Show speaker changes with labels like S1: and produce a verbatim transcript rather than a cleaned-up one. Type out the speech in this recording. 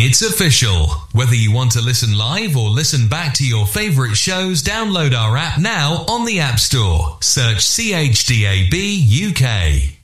S1: It's official. Whether you want to listen live or listen back to your favourite shows, download our app now on the App Store. Search C H D A B U K.